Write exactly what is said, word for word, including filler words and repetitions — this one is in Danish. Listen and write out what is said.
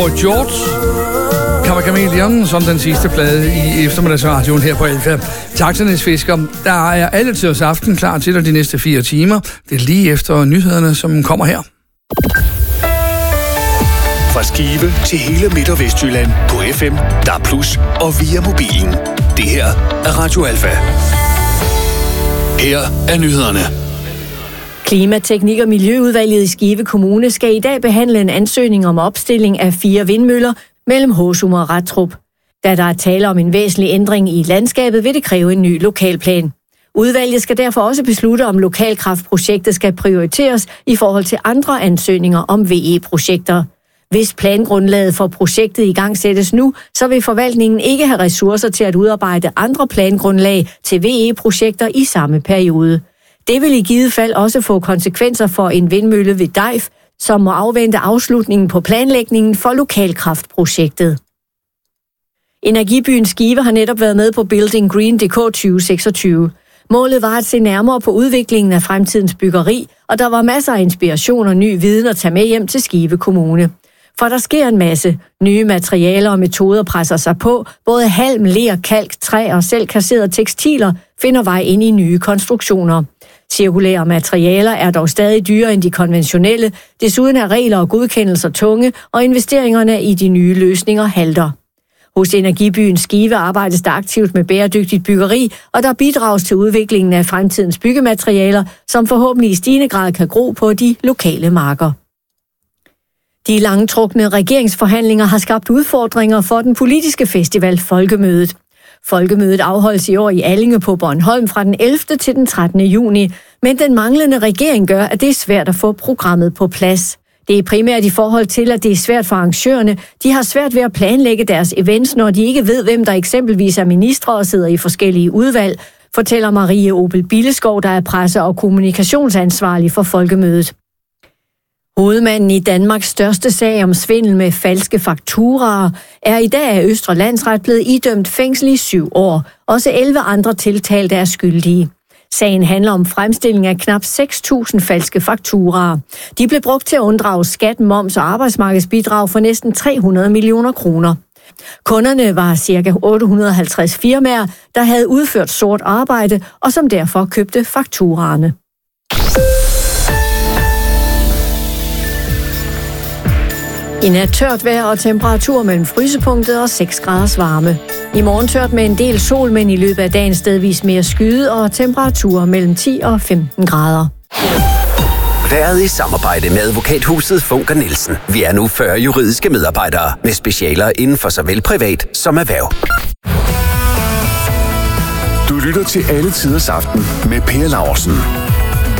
George Kammerkamelion som den sidste plade i eftermiddagsradioen her på Alfa. Taxernes Fisker, der er alle til os aften klar til dig de næste fire timer. Det er lige efter nyhederne, som kommer her. Fra Skive til hele Midt- og Vestjylland på F M, D A B plus, og via mobilen. Det her er Radio Alfa. Her er nyhederne. Klimateknik- og Miljøudvalget i Skive Kommune skal i dag behandle en ansøgning om opstilling af fire vindmøller mellem Håsum og Rattrup. Da der er tale om en væsentlig ændring i landskabet, vil det kræve en ny lokalplan. Udvalget skal derfor også beslutte, om lokalkraftprojektet skal prioriteres i forhold til andre ansøgninger om V E-projekter. Hvis plangrundlaget for projektet i gang sættes nu, så vil forvaltningen ikke have ressourcer til at udarbejde andre plangrundlag til V E-projekter i samme periode. Det vil i givet fald også få konsekvenser for en vindmølle ved Dejf, som må afvente afslutningen på planlægningen for lokalkraftprojektet. Energibyen Skive har netop været med på Building Green punktum d k tyve seksogtyve. Målet var at se nærmere på udviklingen af fremtidens byggeri, og der var masser af inspiration og ny viden at tage med hjem til Skive Kommune. For der sker en masse. Nye materialer og metoder presser sig på. Både halm, ler, kalk, træ og selv kasserede tekstiler finder vej ind i nye konstruktioner. Cirkulære materialer er dog stadig dyrere end de konventionelle. Desuden er regler og godkendelser tunge, og investeringerne i de nye løsninger halter. Hos Energibyen Skive arbejdes der aktivt med bæredygtigt byggeri, og der bidrages til udviklingen af fremtidens byggematerialer, som forhåbentlig i stigende grad kan gro på de lokale marker. De langtrukne regeringsforhandlinger har skabt udfordringer for den politiske festival Folkemødet. Folkemødet afholdes i år i Allinge på Bornholm fra den ellevte til den trettende juni, men den manglende regering gør, at det er svært at få programmet på plads. Det er primært i forhold til, at det er svært for arrangørerne. De har svært ved at planlægge deres events, når de ikke ved, hvem der eksempelvis er ministre og sidder i forskellige udvalg, fortæller Marie Opel Billeskov, der er presse- og kommunikationsansvarlig for Folkemødet. Hovedmanden i Danmarks største sag om svindel med falske fakturaer er i dag af Østre Landsret blevet idømt fængsel i syv år. Også elleve andre tiltalte er skyldige. Sagen handler om fremstilling af knap seks tusind falske fakturaer. De blev brugt til at unddrage skat, moms og arbejdsmarkedsbidrag for næsten tre hundrede millioner kroner. Kunderne var ca. otte hundrede og halvtreds firmaer, der havde udført sort arbejde og som derfor købte fakturaerne. I nat tørt vejr og temperatur mellem frysepunktet og seks graders varme. I morgen tørt med en del sol, men i løbet af dagen stedvis mere skyde og temperaturer mellem ti og femten grader. Været i samarbejde med advokathuset Funker Nielsen. Vi er nu fyrre juridiske medarbejdere med specialer inden for såvel privat som erhverv. Du lytter til Alle Tiders Aften med Per Laursen.